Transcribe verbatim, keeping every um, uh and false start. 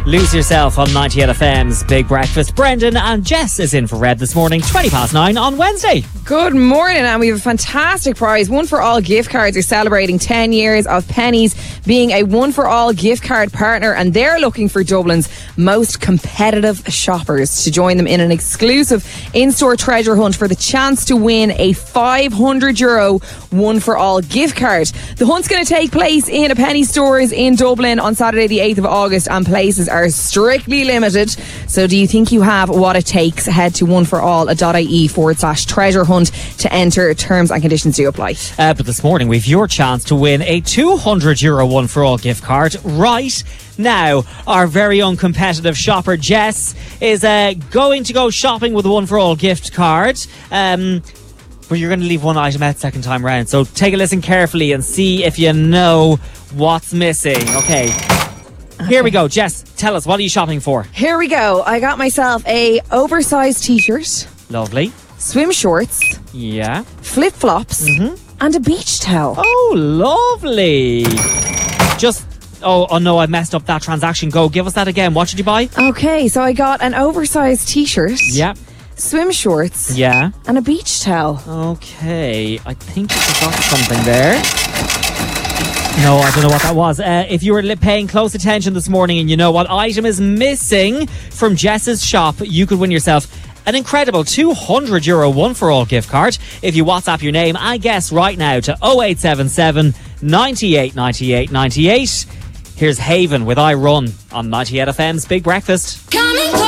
Lose Yourself on ninety-eight F M's Big Breakfast. Brendan and Jess is in for Red this morning, twenty past nine on Wednesday. Good morning, and we have a fantastic prize. One for All gift cards are celebrating ten years of Pennies being a One for All gift card partner, and they're looking for Dublin's most competitive shoppers to join them in an exclusive in-store treasure hunt for the chance to win a five hundred euro One for All gift card. The hunt's going to take place in a Penny stores in Dublin on Saturday the eighth of August, and places are strictly limited. So do you think you have what it takes? Head to oneforall.ie forward slash treasure hunt to enter. Terms and conditions do apply. Uh, but this morning we've your chance to win a two hundred euro One for All gift card right now. Our very own competitive shopper Jess is uh, going to go shopping with a One for All gift card. Um, but you're going to leave one item out second time round. So take a listen carefully and see if you know what's missing. Okay. Okay. Here we go. Jess, tell us, what are you shopping for? Here we go. I got myself a oversized t-shirt. Lovely. Swim shorts. Yeah. Flip-flops. Mm-hmm. And a beach towel. Oh, lovely. Just, oh, oh no, I messed up that transaction. Go, give us that again. What did you buy? Okay, so I got an oversized t-shirt. Yeah. Swim shorts. Yeah. And a beach towel. Okay, I think you forgot something there. No, I don't know what that was. Uh, if you were li- paying close attention this morning and you know what item is missing from Jess's shop, you could win yourself an incredible two hundred euro One for All gift card if you WhatsApp your name, I guess, right now to oh eight seven seven, ninety-eight, ninety-eight, ninety-eight. Here's Haven with I Run on ninety-eight F M's Big Breakfast.